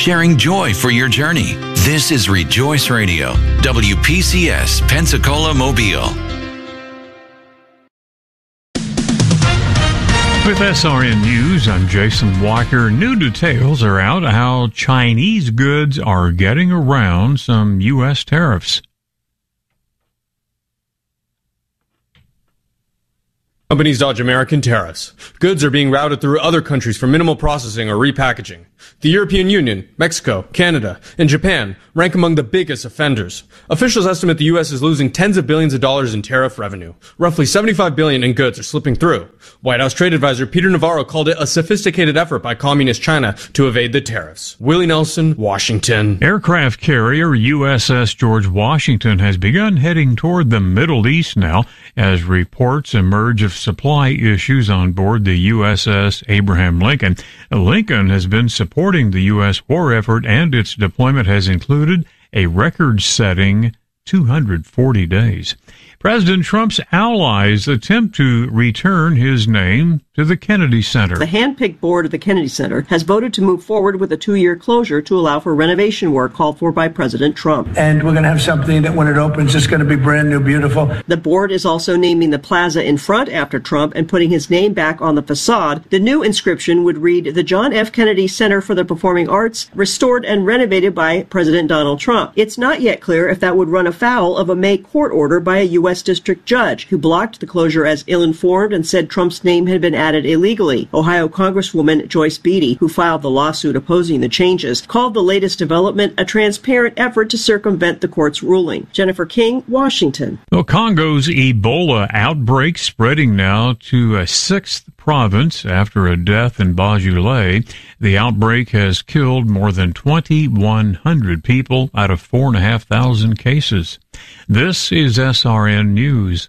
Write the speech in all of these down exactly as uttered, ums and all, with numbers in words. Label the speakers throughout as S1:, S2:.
S1: sharing joy for your journey. This is Rejoice Radio, W P C S, Pensacola, Mobile.
S2: With S R N News, I'm Jason Walker. New details are out how Chinese goods are getting around some U S tariffs.
S3: Companies dodge American tariffs. Goods are being routed through other countries for minimal processing or repackaging. The European Union, Mexico, Canada, and Japan rank among the biggest offenders. Officials estimate the U S is losing tens of billions of dollars in tariff revenue. Roughly seventy-five billion dollars in goods are slipping through. White House trade advisor Peter Navarro called it a sophisticated effort by communist China to evade the tariffs. Willie Nelson, Washington.
S2: Aircraft carrier U S S George Washington has begun heading toward the Middle East now as reports emerge of supply issues on board the U S S Abraham Lincoln. Lincoln has been supporting the U S war effort, and its deployment has included a record-setting two hundred forty days. President Trump's allies attempt to return his name to the Kennedy Center.
S4: The hand-picked board of the Kennedy Center has voted to move forward with a two-year closure to allow for renovation work called for by President Trump.
S5: And we're going to have something that when it opens, it's going to be brand new, beautiful.
S4: The board is also naming the plaza in front after Trump and putting his name back on the facade. The new inscription would read, "The John F. Kennedy Center for the Performing Arts, restored and renovated by President Donald Trump." It's not yet clear if that would run afoul of a May court order by a U S district judge who blocked the closure as ill-informed and said Trump's name had been added illegally. Ohio Congresswoman Joyce Beatty, who filed the lawsuit opposing the changes, called the latest development a transparent effort to circumvent the court's ruling. Jennifer King, Washington.
S2: Well, Congo's Ebola outbreak spreading now to a sixth province after a death in Bajulay. The outbreak has killed more than twenty-one hundred people out of four and a half thousand cases. This is S R N News.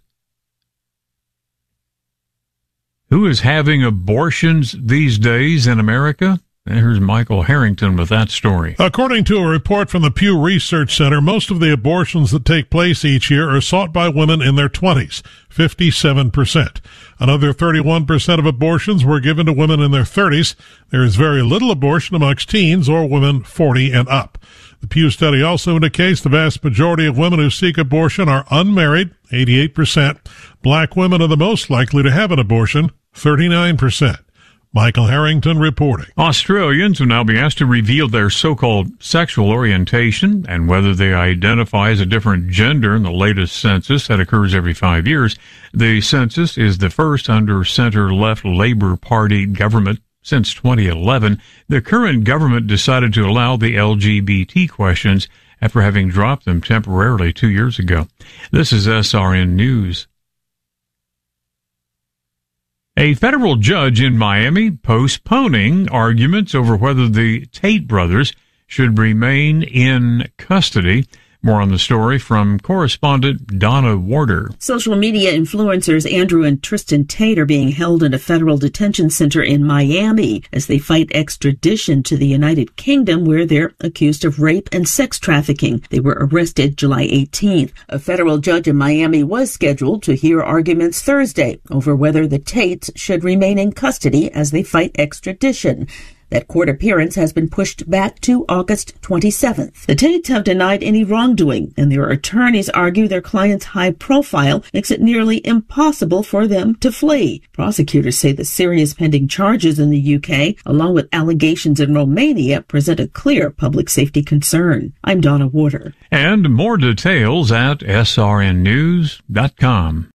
S2: Who is having abortions these days in America? Here's Michael Harrington with that story.
S6: According to a report from the Pew Research Center, most of the abortions that take place each year are sought by women in their twenties, fifty-seven percent. Another thirty-one percent of abortions were given to women in their thirties. There is very little abortion amongst teens or women forty and up. The Pew study also indicates the vast majority of women who seek abortion are unmarried, eighty-eight percent. Black women are the most likely to have an abortion, thirty-nine percent. Michael Harrington reporting.
S2: Australians will now be asked to reveal their so-called sexual orientation and whether they identify as a different gender in the latest census that occurs every five years. The census is the first under center-left Labour Party government since twenty eleven. The current government decided to allow the L G B T questions after having dropped them temporarily two years ago. This is S R N News. A federal judge in Miami postponing arguments over whether the Tate brothers should remain in custody. More on the story from correspondent Donna Warder.
S7: Social media influencers Andrew and Tristan Tate are being held in a federal detention center in Miami as they fight extradition to the United Kingdom, where they're accused of rape and sex trafficking. They were arrested July eighteenth. A federal judge in Miami was scheduled to hear arguments Thursday over whether the Tates should remain in custody as they fight extradition. That court appearance has been pushed back to August twenty-seventh. The Tates have denied any wrongdoing, and their attorneys argue their client's high profile makes it nearly impossible for them to flee. Prosecutors say the serious pending charges in the U K, along with allegations in Romania, present a clear public safety concern. I'm Donna Warder.
S2: And more details at S R N news dot com.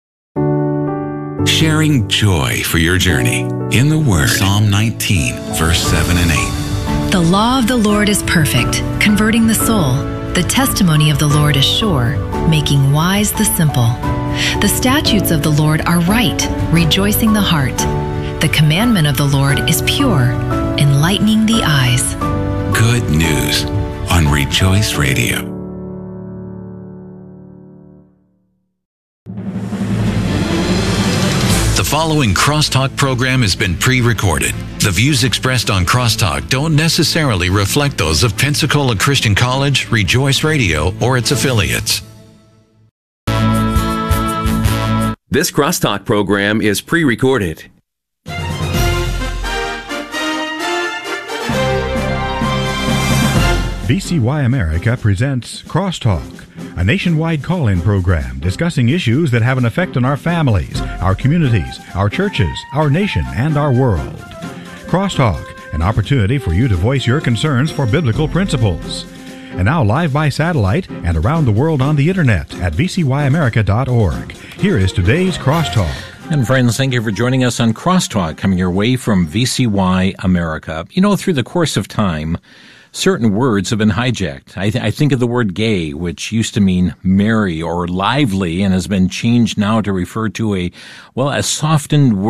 S1: Sharing joy for your journey in the Word. Psalm nineteen, verse seven and eight.
S8: The law of the Lord is perfect, converting the soul. The testimony of the Lord is sure, making wise the simple. The statutes of the Lord are right, rejoicing the heart. The commandment of the Lord is pure, enlightening the eyes.
S1: Good news on Rejoice Radio. The following Crosstalk program has been pre-recorded. The views expressed on Crosstalk don't necessarily reflect those of Pensacola Christian College, Rejoice Radio, or its affiliates.
S9: This Crosstalk program is pre-recorded.
S10: V C Y America presents Crosstalk, a nationwide call-in program discussing issues that have an effect on our families, our communities, our churches, our nation, and our world. Crosstalk, an opportunity for you to voice your concerns for biblical principles. And now live by satellite and around the world on the internet at v c y america dot org. Here is today's Crosstalk.
S11: And friends, thank you for joining us on Crosstalk, coming your way from V C Y America. You know, through the course of time, certain words have been hijacked. I, th- I think of the word gay, which used to mean merry or lively and has been changed now to refer to a, well, a softened word